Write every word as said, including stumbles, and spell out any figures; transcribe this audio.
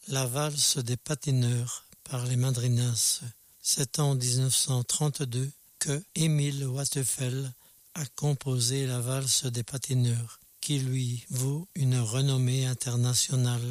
La valse des patineurs par les Madrinas. C'est en dix-neuf cent trente-deux que Émile Watteeuffel a composé la valse des patineurs, qui lui vaut une renommée internationale.